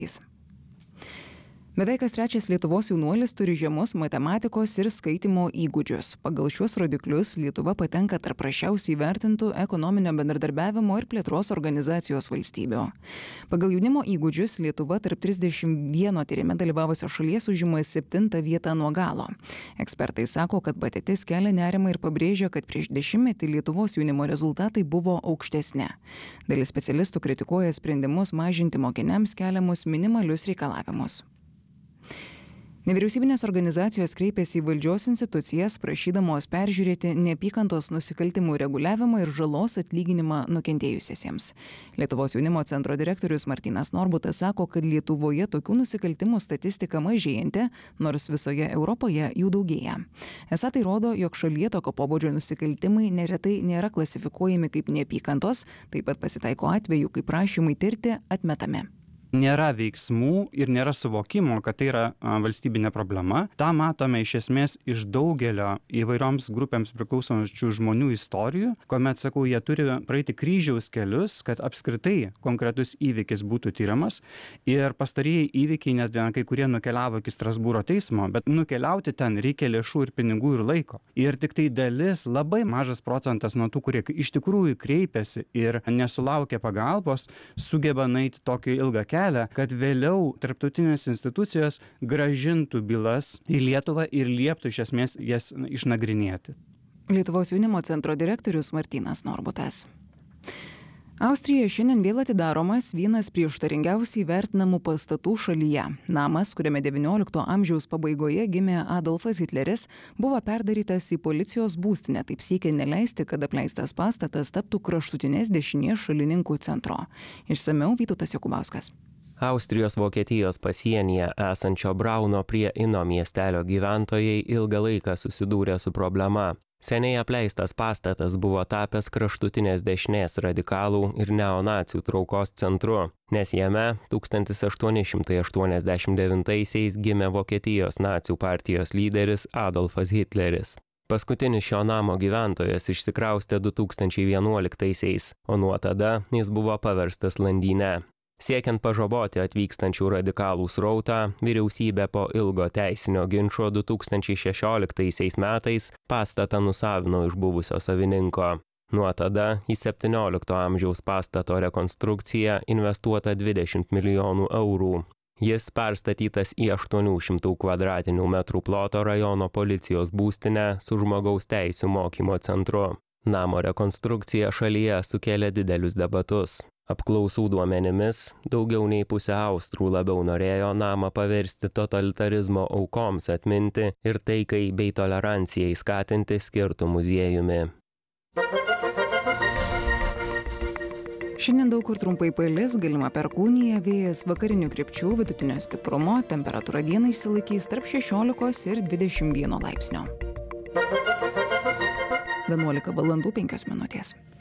Beveik kas trečias Lietuvos jaunuolis turi žemus matematikos ir skaitymo įgūdžius. Pagal šiuos rodiklius Lietuva patenka tarp prasčiausiai vertintų ekonominio bendradarbiavimo ir plėtros organizacijos valstybių. Pagal jaunimo įgūdžius Lietuva tarp 31 tyrime dalyvavusios šalies užima 7 vietą nuo galo. Ekspertai sako, kad padėtis kelia nerimą ir pabrėžia, kad prieš 10-metį Lietuvos jaunimo rezultatai buvo aukštesni. Dalis specialistų kritikuoja sprendimus mažinti mokiniams keliamus minimalius reikalavimus. Nevyriausybinės organizacijos kreipėsi į valdžios institucijas, prašydamos peržiūrėti neapykantos nusikaltimų reguliavimą ir žalos atlyginimą nukentėjusiesiems. Lietuvos jaunimo centro direktorius Martynas Norbutas sako, kad Lietuvoje tokių nusikaltimų statistika mažėjanti, nors visoje Europoje jų daugėja. Esą tai rodo, jog šalyje tokio pobūdžio nusikaltimai neretai nėra klasifikuojami kaip neapykantos, taip pat pasitaiko atvejų, kai prašymai tirti atmetami. Nėra veiksmų ir nėra suvokimo, kad tai yra valstybinė problema. Ta matome iš esmės iš daugelio įvairioms grupėms priklausančių žmonių istorijų, kuomet, sakau, jie turi praeiti kryžiaus kelius, kad apskritai konkretus įvykis būtų tyriamas. Ir pastarieji įvykiai net kai kurie nukeliavo iki Strasbūro teismo, bet nukeliauti ten reikia lėšų ir pinigų ir laiko. Ir tik tai dalis, labai mažas procentas nuo tų, kurie iš tikrųjų kreipiasi ir nesulaukia pagalbos, sugeba nueiti tokį ilgą kelią, kad vėliau tarptautinės institucijos grąžintų bylas į Lietuvą ir lieptų iš esmės jas išnagrinėti. Lietuvos jaunimo centro direktorius Martynas Norbutas. Austrijoje šiandien vėl atidaromas vienas prieštaringiausiai vertinamų pastatų šalyje. Namas, kuriame XIX amžiaus pabaigoje gimė Adolfas Hitleris, buvo perdarytas į policijos būstinę, taip siekia neleisti, kad apleistas pastatas taptų kraštutinės dešinės šalininkų centro. Išsamiau Vytautas Jokubauskas. Austrijos-Vokietijos pasienyje esančio Brauno prie Ino miestelio gyventojai ilgą laiką susidūrė su problema. Seniai apleistas pastatas buvo tapęs kraštutinės dešinės radikalų ir neonacių traukos centru, nes jame 1889-aisiais gimė Vokietijos nacių partijos lyderis Adolfas Hitleris. Paskutinis šio namo gyventojas išsikraustė 2011-aisiais, o nuo tada jis buvo paverstas landyne. Siekiant pažaboti atvykstančių radikalų srautą, vyriausybė po ilgo teisinio ginčo 2016 metais pastatą nusavino iš buvusio savininko. Nuo tada į 17 amžiaus pastato rekonstrukciją investuota 20 milijonų eurų. Jis perstatytas į 800 kvadratinių metrų ploto rajono policijos būstinę su žmogaus teisių mokymo centru. Namo rekonstrukcija šalyje sukėlė didelius debatus. Apklausų duomenimis, daugiau nei pusė austrų labiau norėjo namą paversti totalitarizmo aukoms atminti ir taikai bei tolerancijai skatinti skirtų muziejumi. Šiandien daug kur trumpai palis, galima perkūnija, vėjas vakarinių krypčių vidutinio stiprumo, temperatūra dieną išsilaikys tarp 16 ir 21 laipsnio. 11 valandų 5 minutės.